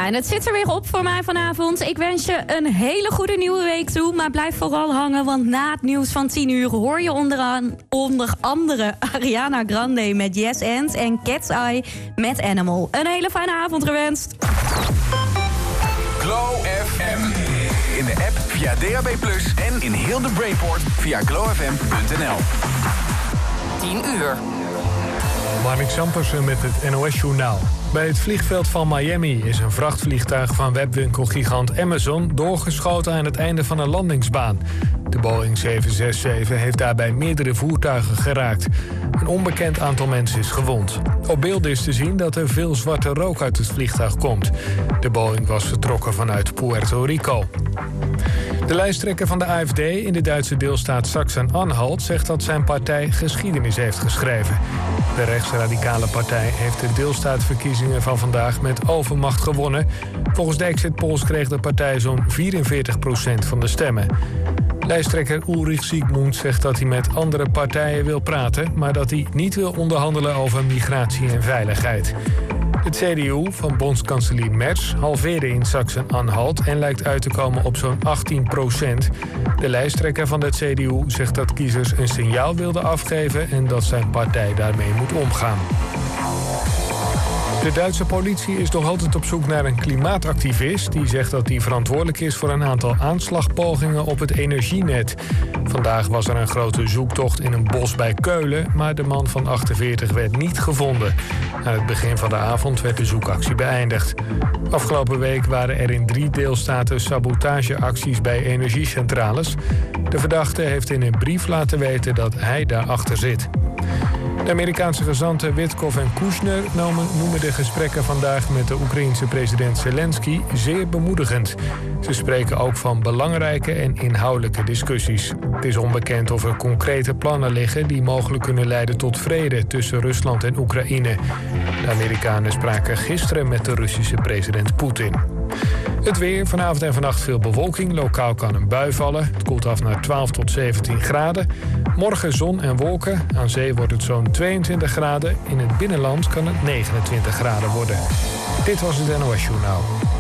Ja, en het zit er weer op voor mij vanavond. Ik wens je een hele goede nieuwe week toe. Maar blijf vooral hangen, want na het nieuws van 10 uur... hoor je onder andere Ariana Grande met Yes And... en Cat's Eye met Animal. Een hele fijne avond gewenst. Glow FM. In de app via DAB+, en in heel de Brainport via glowfm.nl. 10 uur. Marnik Sampersen met het NOS-journaal. Bij het vliegveld van Miami is een vrachtvliegtuig van webwinkelgigant Amazon doorgeschoten aan het einde van een landingsbaan. De Boeing 767 heeft daarbij meerdere voertuigen geraakt. Een onbekend aantal mensen is gewond. Op beelden is te zien dat er veel zwarte rook uit het vliegtuig komt. De Boeing was vertrokken vanuit Puerto Rico. De lijsttrekker van de AfD in de Duitse deelstaat Sachsen-Anhalt zegt dat zijn partij geschiedenis heeft geschreven. De rechtsradicale partij heeft de deelstaatverkiezingen van vandaag met overmacht gewonnen. Volgens de exit polls kreeg de partij zo'n 44% van de stemmen. Lijsttrekker Ulrich Siegmund zegt dat hij met andere partijen wil praten, maar dat hij niet wil onderhandelen over migratie en veiligheid. Het CDU van bondskanselier Merz halveerde in Sachsen-Anhalt en lijkt uit te komen op zo'n 18%. De lijsttrekker van de CDU zegt dat kiezers een signaal wilden afgeven en dat zijn partij daarmee moet omgaan. De Duitse politie is nog altijd op zoek naar een klimaatactivist die zegt dat hij verantwoordelijk is voor een aantal aanslagpogingen op het energienet. Vandaag was er een grote zoektocht in een bos bij Keulen, maar de man van 48 werd niet gevonden. Aan het begin van de avond werd de zoekactie beëindigd. Afgelopen week waren er in 3 deelstaten sabotageacties bij energiecentrales. De verdachte heeft in een brief laten weten dat hij daarachter zit. De Amerikaanse gezanten Witkoff en Kushner noemen de gesprekken vandaag met de Oekraïense president Zelensky zeer bemoedigend. Ze spreken ook van belangrijke en inhoudelijke discussies. Het is onbekend of er concrete plannen liggen die mogelijk kunnen leiden tot vrede tussen Rusland en Oekraïne. De Amerikanen spraken gisteren met de Russische president Poetin. Het weer, vanavond en vannacht veel bewolking. Lokaal kan een bui vallen. Het koelt af naar 12 tot 17 graden. Morgen zon en wolken. Aan zee wordt het zo'n 22 graden. In het binnenland kan het 29 graden worden. Dit was het NOS Journaal.